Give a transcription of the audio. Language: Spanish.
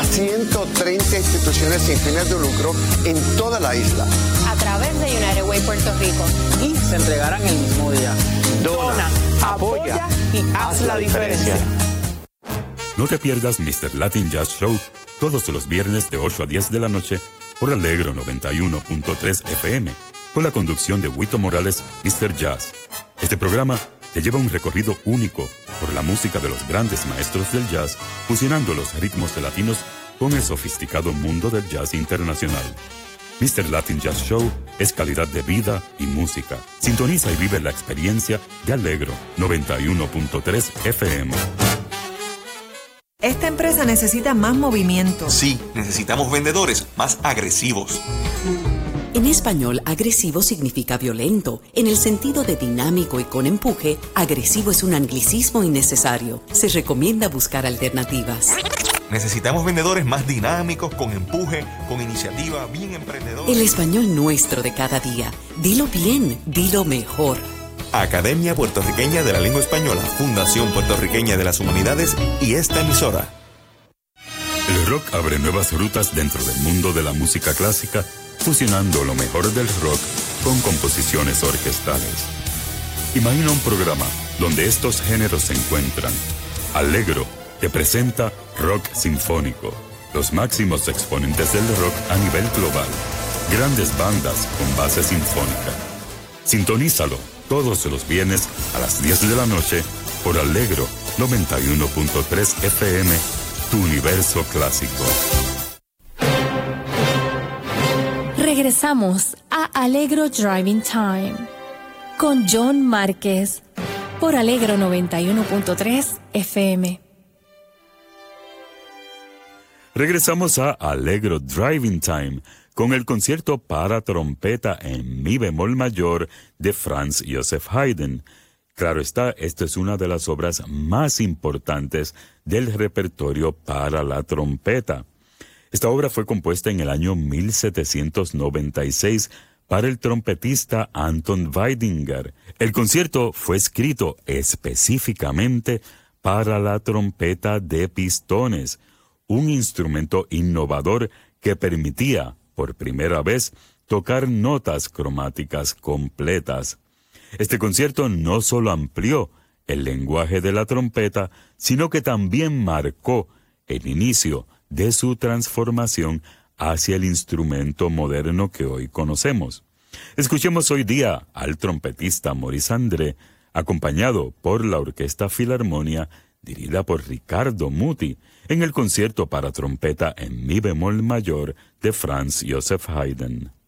130 instituciones sin fines de lucro en toda la isla. A través de United Way Puerto Rico. Y se entregarán el mismo día. Dona, apoya y haz la diferencia. No te pierdas Mr. Latin Jazz Show todos los viernes de 8 a 10 de la noche por Alegro 91.3 FM, con la conducción de Huito Morales, Mr. Jazz. Este programa te lleva un recorrido único por la música de los grandes maestros del jazz, fusionando los ritmos latinos con el sofisticado mundo del jazz internacional. Mr. Latin Jazz Show es calidad de vida y música. Sintoniza y vive la experiencia de Alegro 91.3 FM. Esta empresa necesita más movimiento. Sí, necesitamos vendedores más agresivos. En español, agresivo significa violento. En el sentido de dinámico y con empuje, agresivo es un anglicismo innecesario. Se recomienda buscar alternativas. Necesitamos vendedores más dinámicos, con empuje, con iniciativa, bien emprendedores. El español nuestro de cada día. Dilo bien, dilo mejor. Academia Puertorriqueña de la Lengua Española, Fundación Puertorriqueña de las Humanidades y esta emisora. El rock abre nuevas rutas dentro del mundo de la música clásica, fusionando lo mejor del rock con composiciones orquestales. Imagina un programa donde estos géneros se encuentran. Alegro te presenta Rock Sinfónico, los máximos exponentes del rock a nivel global, grandes bandas con base sinfónica. Sintonízalo todos los viernes a las 10 de la noche por Alegro 91.3 FM, tu universo clásico. Regresamos a Alegro Driving Time con John Márquez por Alegro 91.3 FM. Regresamos a Alegro Driving Time con el concierto para trompeta en mi bemol mayor de Franz Joseph Haydn. Claro está, esta es una de las obras más importantes del repertorio para la trompeta. Esta obra fue compuesta en el año 1796 para el trompetista Anton Weidinger. El concierto fue escrito específicamente para la trompeta de pistones, un instrumento innovador que permitía, por primera vez, tocar notas cromáticas completas. Este concierto no solo amplió el lenguaje de la trompeta, sino que también marcó el inicio de su transformación hacia el instrumento moderno que hoy conocemos. Escuchemos hoy día al trompetista Maurice André, acompañado por la Orquesta Filarmonia, dirigida por Riccardo Muti, en el concierto para trompeta en mi bemol mayor de Franz Joseph Haydn.